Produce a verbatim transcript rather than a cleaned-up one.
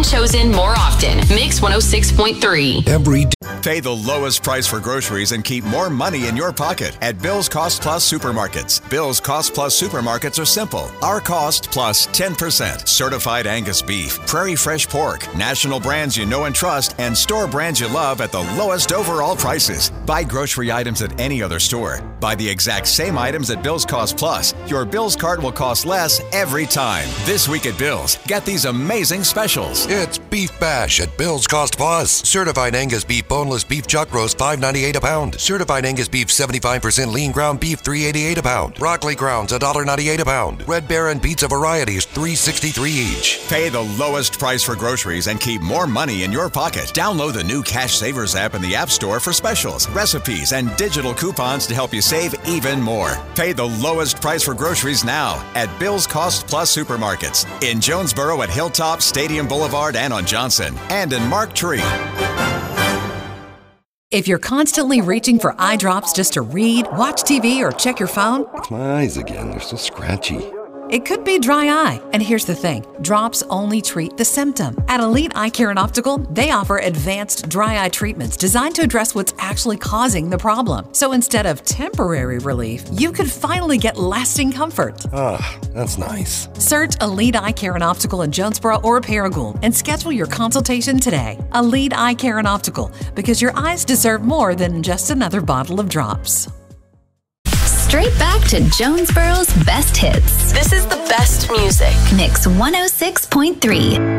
chosen more often. Mix one oh six point three. Every day. Pay the lowest price for groceries and keep more money in your pocket at Bill's Cost Plus Supermarkets. Bill's Cost Plus Supermarkets are simple. Our cost plus ten percent. Certified Angus beef, Prairie Fresh pork, national brands you know and trust, and store brands you love at the lowest overall prices. Buy grocery items at any other store. Buy the exact same items at Bill's Cost Plus. Your Bill's cart will cost less every time. This week at Bill's, get these amazing specials. It's Beef Bash at Bill's Cost Plus. Certified Angus beef, boneless beef chuck roast, five ninety-eight a pound. Certified Angus beef, seventy-five percent lean ground beef, three eighty-eight a pound. Broccoli grounds, one ninety-eight a pound. Red Baron pizza varieties, three sixty-three each. Pay the lowest price for groceries and keep more money in your pocket. Download the new Cash Savers app in the App Store for specials, recipes, and digital coupons to help you save even more. Pay the lowest price for groceries now at Bill's Cost Plus Supermarkets in Jonesboro at Hilltop, Stadium Boulevard, and on Johnson, and in Mark Tree. If you're constantly reaching for eye drops just to read, watch T V, or check your phone, It's my eyes again. They're so scratchy. it could be dry eye. And here's the thing, drops only treat the symptom. At Elite Eye Care and Optical, they offer advanced dry eye treatments designed to address what's actually causing the problem. So instead of temporary relief, you could finally get lasting comfort. Ah, that's nice. Search Elite Eye Care and Optical in Jonesboro or Paragould and schedule your consultation today. Elite Eye Care and Optical, because your eyes deserve more than just another bottle of drops. Straight back to Jonesboro's best hits. This is the best music. Mix one oh six point three.